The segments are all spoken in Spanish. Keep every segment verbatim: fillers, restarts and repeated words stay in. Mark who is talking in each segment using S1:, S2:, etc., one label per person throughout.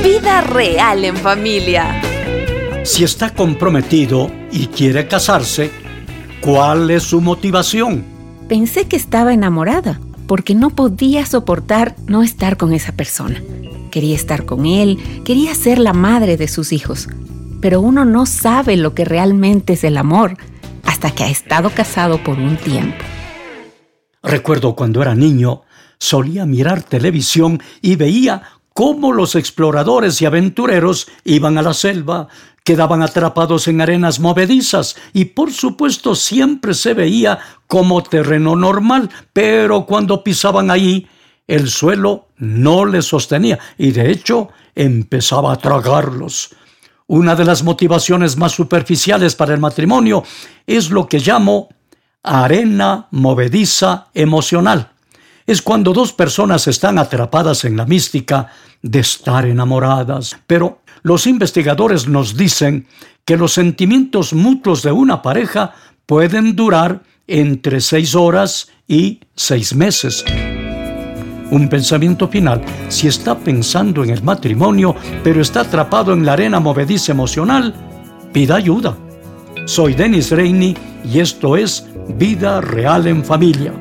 S1: Vida real en familia.
S2: Si está comprometido y quiere casarse, ¿cuál es su motivación?
S3: Pensé que estaba enamorada porque no podía soportar no estar con esa persona. Quería estar con él, quería ser la madre de sus hijos. Pero uno no sabe lo que realmente es el amor hasta que ha estado casado por un tiempo.
S2: Recuerdo cuando era niño, solía mirar televisión y veía cómo los exploradores y aventureros iban a la selva, quedaban atrapados en arenas movedizas y por supuesto siempre se veía como terreno normal, pero cuando pisaban ahí, el suelo no les sostenía y de hecho empezaba a tragarlos. Una de las motivaciones más superficiales para el matrimonio es lo que llamo arena movediza emocional. Es cuando dos personas están atrapadas en la mística de estar enamoradas. Pero los investigadores nos dicen que los sentimientos mutuos de una pareja pueden durar entre seis horas y seis meses. Un pensamiento final: si está pensando en el matrimonio, pero está atrapado en la arena movediza emocional, pida ayuda. Soy Dennis Reini y esto es Vida Real en Familia.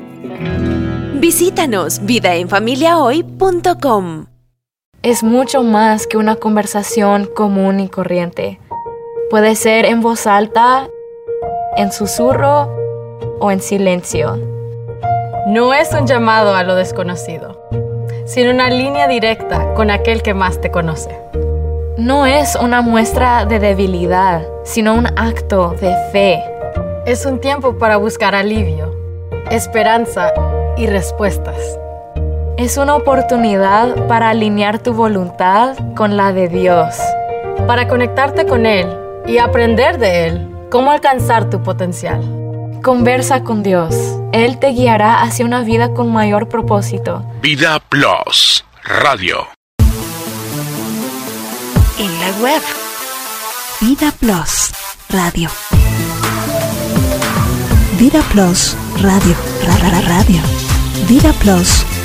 S1: Visítanos vida en familia hoy punto com.
S4: Es mucho más que una conversación común y corriente. Puede ser en voz alta, en susurro o en silencio.
S5: No es un llamado a lo desconocido, sino una línea directa con aquel que más te conoce.
S4: No es una muestra de debilidad, sino un acto de fe.
S5: Es un tiempo para buscar alivio, esperanza y respuestas.
S4: Es una oportunidad para alinear tu voluntad con la de Dios.
S5: Para conectarte con Él y aprender de Él cómo alcanzar tu potencial.
S4: Conversa con Dios. Él te guiará hacia una vida con mayor propósito.
S6: Vida Plus Radio.
S1: En la web
S7: Vida Plus Radio. Vida Plus Radio. Ra, ra, radio. Vida Plus